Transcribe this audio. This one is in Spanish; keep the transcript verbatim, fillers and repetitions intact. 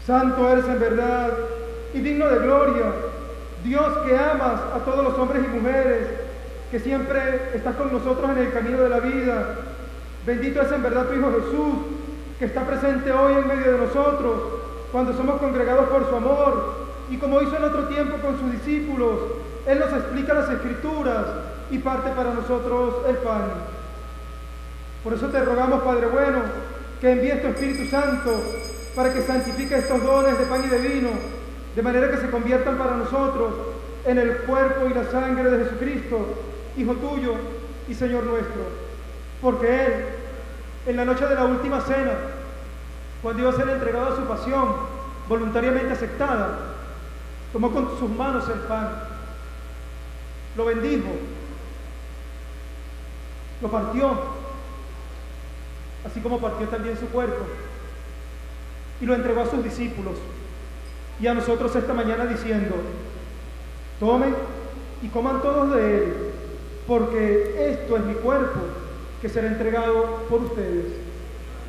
Santo eres en verdad y digno de gloria, Dios que amas a todos los hombres y mujeres, que siempre estás con nosotros en el camino de la vida. Bendito es en verdad tu Hijo Jesús, que está presente hoy en medio de nosotros, cuando somos congregados por su amor, y como hizo en otro tiempo con sus discípulos, Él nos explica las Escrituras y parte para nosotros el pan. Por eso te rogamos, Padre bueno, que envíes tu Espíritu Santo para que santifique estos dones de pan y de vino, de manera que se conviertan para nosotros en el cuerpo y la sangre de Jesucristo, Hijo tuyo y Señor nuestro. Porque Él, en la noche de la última cena, cuando iba a ser entregado a su pasión, voluntariamente aceptada, tomó con sus manos el pan, lo bendijo, lo partió, así como partió también su cuerpo, y lo entregó a sus discípulos y a nosotros esta mañana diciendo: tomen y coman todos de él, porque esto es mi cuerpo que será entregado por ustedes.